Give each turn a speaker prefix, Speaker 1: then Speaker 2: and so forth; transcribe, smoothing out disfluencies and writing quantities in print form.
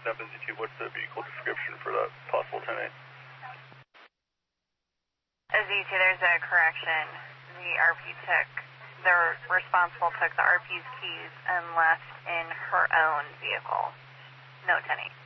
Speaker 1: 702, what's the vehicle description for that possible 10-8?
Speaker 2: Z2, there's a correction. The responsible took the RP's keys and left in her own vehicle. No 10-8.